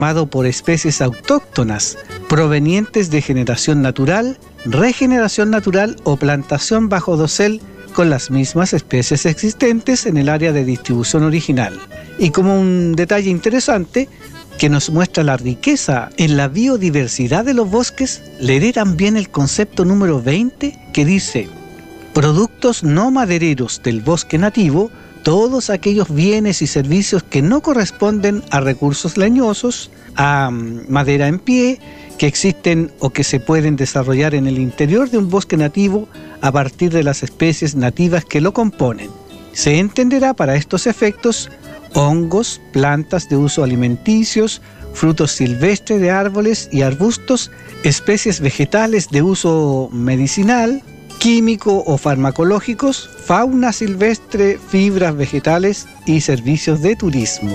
formado por especies autóctonas provenientes de generación natural, regeneración natural o plantación bajo dosel con las mismas especies existentes en el área de distribución original. Y como un detalle interesante que nos muestra la riqueza en la biodiversidad de los bosques, leeré también el concepto número 20 que dice: productos no madereros del bosque nativo, todos aquellos bienes y servicios que no corresponden a recursos leñosos, a madera en pie, que existen o que se pueden desarrollar en el interior de un bosque nativo a partir de las especies nativas que lo componen. Se entenderá para estos efectos hongos, plantas de uso alimenticios, frutos silvestres de árboles y arbustos, especies vegetales de uso medicinal, químico o farmacológicos, fauna silvestre, fibras vegetales y servicios de turismo.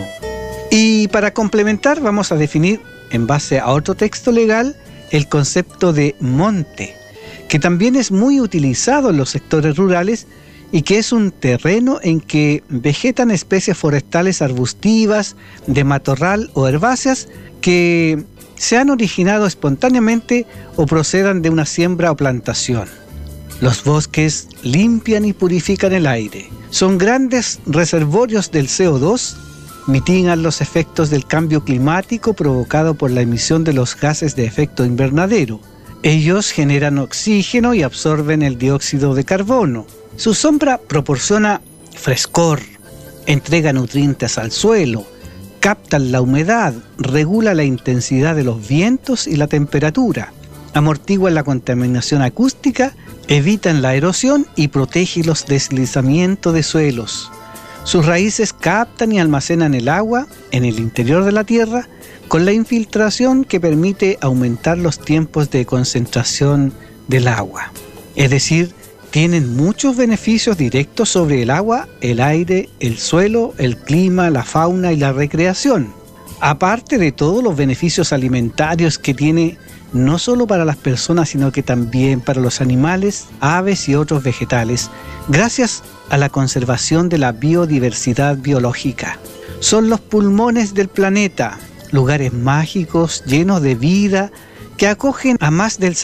Y para complementar vamos a definir, en base a otro texto legal, el concepto de monte, que también es muy utilizado en los sectores rurales y que es un terreno en que vegetan especies forestales arbustivas, de matorral o herbáceas que se han originado espontáneamente o procedan de una siembra o plantación. Los bosques limpian y purifican el aire. Son grandes reservorios del CO2, mitigan los efectos del cambio climático provocado por la emisión de los gases de efecto invernadero. Ellos generan oxígeno y absorben el dióxido de carbono. Su sombra proporciona frescor, entrega nutrientes al suelo, captan la humedad, regula la intensidad de los vientos y la temperatura, amortiguan la contaminación acústica, evitan la erosión y protegen los deslizamientos de suelos. Sus raíces captan y almacenan el agua en el interior de la tierra con la infiltración que permite aumentar los tiempos de concentración del agua. Es decir, tienen muchos beneficios directos sobre el agua, el aire, el suelo, el clima, la fauna y la recreación. Aparte de todos los beneficios alimentarios que tiene no solo para las personas, sino que también para los animales, aves y otros vegetales, gracias a la conservación de la biodiversidad biológica. Son los pulmones del planeta, lugares mágicos, llenos de vida, que acogen a más del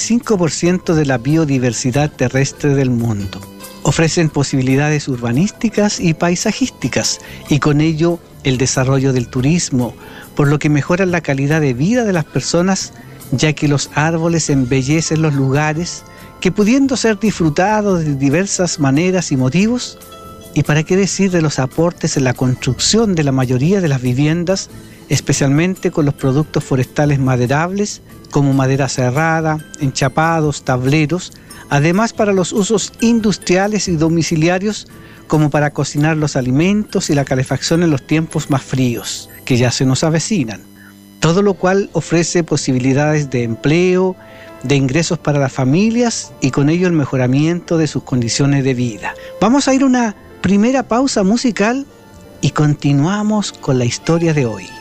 75% de la biodiversidad terrestre del mundo. Ofrecen posibilidades urbanísticas y paisajísticas, y con ello el desarrollo del turismo, por lo que mejoran la calidad de vida de las personas, ya que los árboles embellecen los lugares que, pudiendo ser disfrutados de diversas maneras y motivos, y para qué decir de los aportes en la construcción de la mayoría de las viviendas, especialmente con los productos forestales maderables, como madera serrada, enchapados, tableros, además para los usos industriales y domiciliarios, como para cocinar los alimentos y la calefacción en los tiempos más fríos, que ya se nos avecinan. Todo lo cual ofrece posibilidades de empleo, de ingresos para las familias y con ello el mejoramiento de sus condiciones de vida. Vamos a ir a una primera pausa musical y continuamos con la historia de hoy.